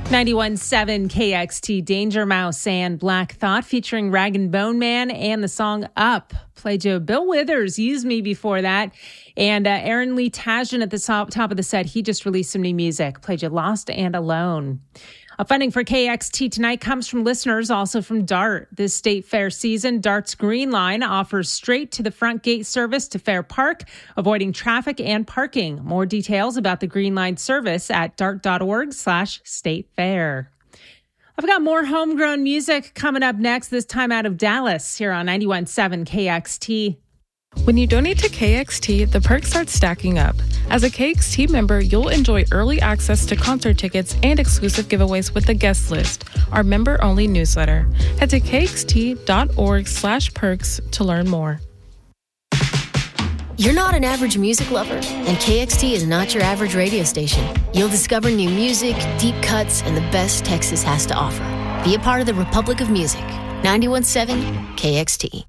91.7 KXT, Danger Mouse and Black Thought featuring Rag and Bone Man and the song Up. Played you Bill Withers, Use Me before that. And Aaron Lee Tasjan at the top of the set. He just released some new music. Played you Lost and Alone. Funding for KXT tonight comes from listeners, also from DART. This state fair season, DART's Green Line offers straight to the front gate service to Fair Park, avoiding traffic and parking. More details about the Green Line service at dart.org/state fair. I've got more homegrown music coming up next, this time out of Dallas, here on 91.7 KXT. When you donate to KXT, the perks start stacking up. As a KXT member, you'll enjoy early access to concert tickets and exclusive giveaways with the guest list, our member-only newsletter. Head to kxt.org/perks to learn more. You're not an average music lover, and KXT is not your average radio station. You'll discover new music, deep cuts, and the best Texas has to offer. Be a part of the Republic of Music. 91.7 KXT.